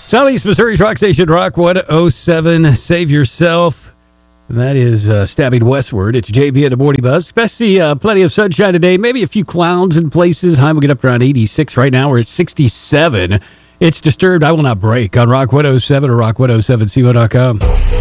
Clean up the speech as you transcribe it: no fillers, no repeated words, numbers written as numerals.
Southeast Missouri's Rock Station, Rock 107. Save yourself. That is stabbing westward. It's JB at the Morning Buzz. Especially plenty of sunshine today. Maybe a few clouds in places. High will get up around 86 right now. We're at 67. It's Disturbed, I Will Not Break on Rock 107 or rock107co.com.